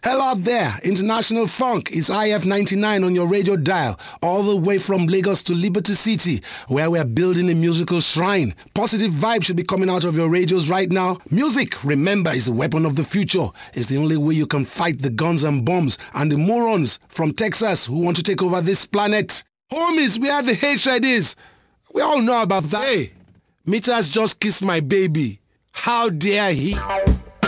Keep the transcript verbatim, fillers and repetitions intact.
Hello out there, International Funk. It's I F ninety-nine on your radio dial, all the way from Lagos to Liberty City, where we're building a musical shrine. Positive vibes should be coming out of your radios right now. Music, remember, is the weapon of the future. It's the only way you can fight the guns and bombs and the morons from Texas who want to take over this planet. Homies, where the hatred is. We all know about that. Hey, Meters just kissed my baby. How dare he?